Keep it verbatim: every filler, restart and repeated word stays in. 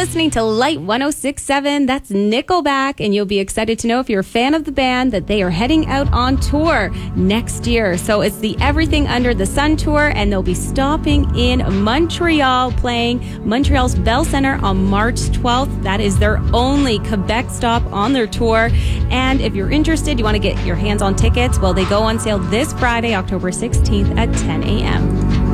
listening to Light one oh six point seven. That's Nickelback, and you'll be excited to know if you're a fan of the band that they are heading out on tour next year. So it's the Everything Under the Sun tour, and they'll be stopping in Montreal, playing Montreal's Bell Centre on March twelfth. That is their only Quebec stop on their tour. And if you're interested, you want to get your hands on tickets, well, they go on sale this Friday, October sixteenth at ten a.m.